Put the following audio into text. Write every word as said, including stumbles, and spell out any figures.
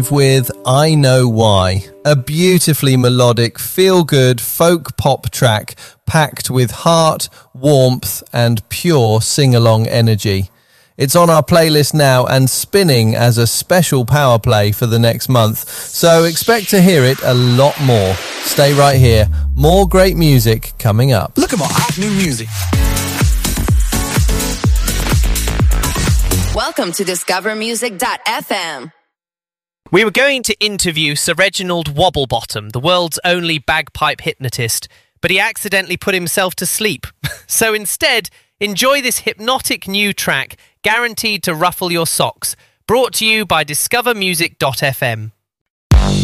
with I Know Why, a beautifully melodic, feel-good folk pop track packed with heart, warmth and pure sing-along energy. It's on our playlist now and spinning as a special power play for the next month, so expect to hear it a lot more. Stay right here, more great music coming up. Look at my hot new music. Welcome to discover music dot f m. We were going to interview Sir Reginald Wobblebottom, the world's only bagpipe hypnotist, but he accidentally put himself to sleep. So instead, enjoy this hypnotic new track, guaranteed to ruffle your socks, brought to you by discover music dot f m.